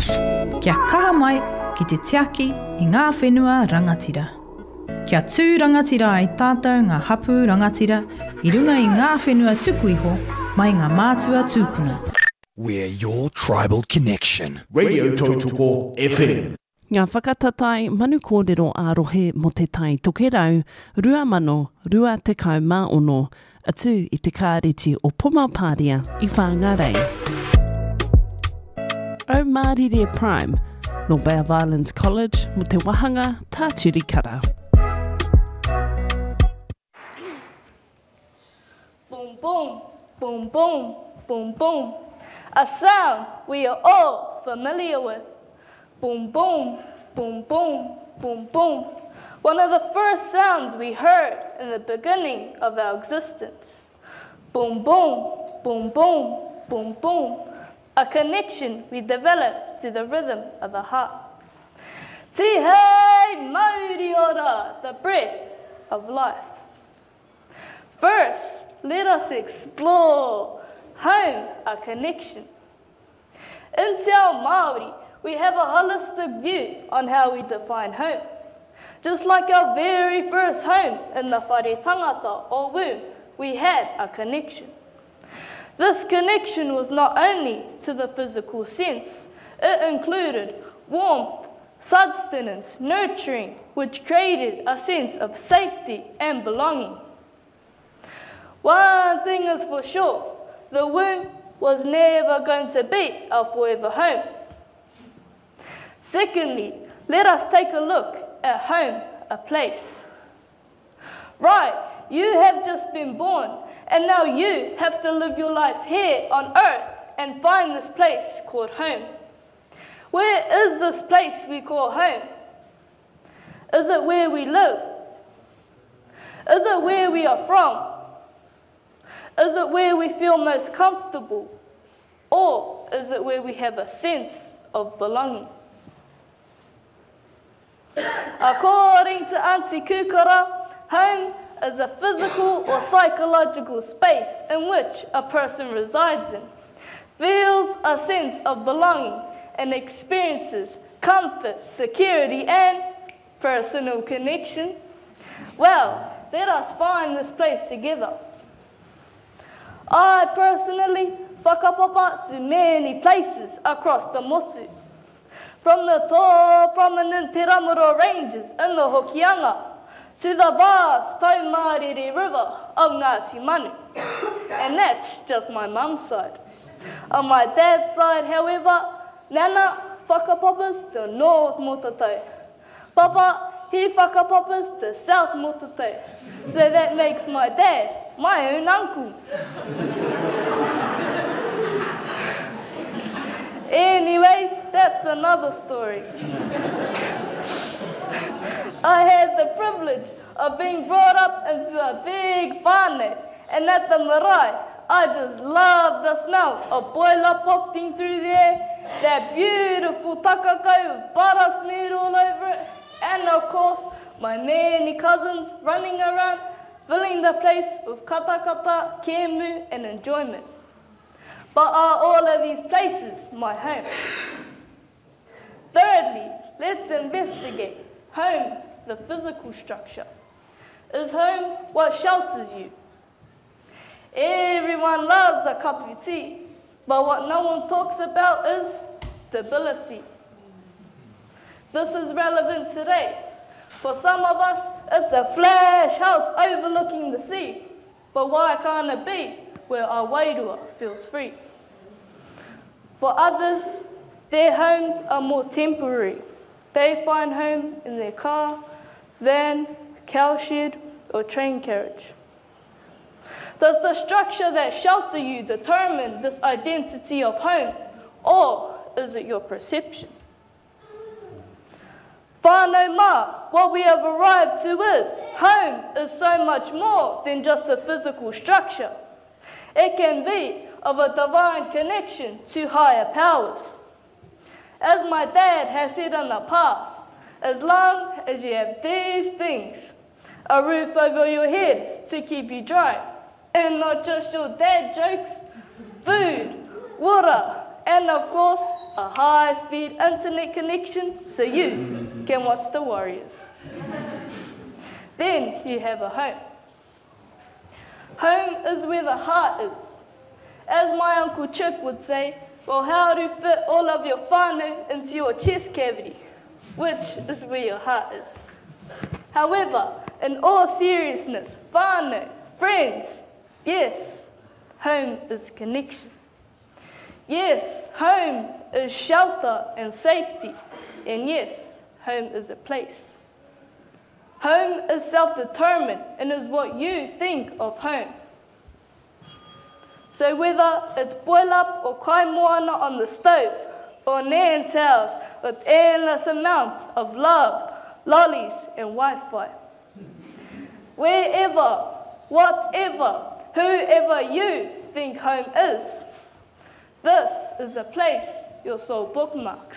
Kia kaha mai ki te tiaki i ngā whenua rangatira. Kia tū rangatira ai tātou ngā hapu rangatira i runga i ngā whenua tuku iho mai ngā mātua tūpuna. We're your tribal connection. Radio Tautoko FM. Ngā whakatatai manu kōrero ārohe mo te tai tokerau, rua mano, rua tekau mā ono, atu i te kāreti o Pumapāria i Whāngarei. O Mārire Prime, no Bay of Islands College, mo te wahanga tāturi kara. Boom, boom, boom, boom, boom, boom. A sound we are all familiar with. Boom, boom, boom, boom, boom, boom. One of the first sounds we heard in the beginning of our existence. Boom, boom, boom, boom, boom, boom. A connection we developed to the rhythm of the heart. Tihei mauri ora, the breath of life. First, let us explore home, a connection. In Te Ao Māori, we have a holistic view on how we define home. Just like our very first home in the whare tangata or womb, we had a connection. This connection was not only to the physical sense, it included warmth, sustenance, nurturing, which created a sense of safety and belonging. One thing is for sure, the womb was never going to be our forever home. Secondly, let us take a look at home, a place. Right, you have just been born, and now you have to live your life here on earth and find this place called home. Where is this place we call home? Is it where we live? Is it where we are from? Is it where we feel most comfortable? Or is it where we have a sense of belonging? According to Auntie Kukara, home is a physical or psychological space in which a person resides in, feels a sense of belonging, and experiences comfort, security, and personal connection. Well, let us find this place together. I personally whakapapa to many places across the motu. From the tall prominent Te Ramuro Ranges in the Hokianga to the vast Taumarere River of Ngāti Manu. And that's just my mum's side. On my dad's side, however, Nana whakapapas to North Motatau. Papa, he whakapapas to South Motatau. So that makes my dad my own uncle. Anyways, that's another story. I had the privilege of being brought up into a big whānau, and at the marae, I just love the smell of boiler popping through there, that beautiful takakau with butter smeared all over it, and of course, my many cousins running around, filling the place with katakata, kemu, and enjoyment. But are all of these places my home? Thirdly, let's investigate home, the physical structure. Is home what shelters you? Everyone loves a cup of tea, but what no one talks about is stability. This is relevant today. For some of us, it's a flash house overlooking the sea. But why can't it be where our wairua feels free? For others, their homes are more temporary. They find home in their car, van, cowshed, or train carriage. Does the structure that shelter you determine this identity of home, or is it your perception? Whānau mā, what we have arrived to is, home is so much more than just a physical structure. It can be of a divine connection to higher powers. As my dad has said in the past, as long as you have these things, a roof over your head to keep you dry, and not just your dad jokes, food, water, and of course, a high-speed internet connection so you can watch the Warriors. Then you have a home. Home is where the heart is. As my Uncle Chick would say, well, how do you fit all of your whānau into your chest cavity? Which is where your heart is. However, in all seriousness, whānau, friends, yes, home is connection. Yes, home is shelter and safety. And yes, home is a place. Home is self-determined and is what you think of home. So whether it's boil up or kai moana on the stove, or Nan's house with endless amounts of love, lollies and Wi-Fi. Wherever, whatever, whoever you think home is, this is a place your soul bookmarks.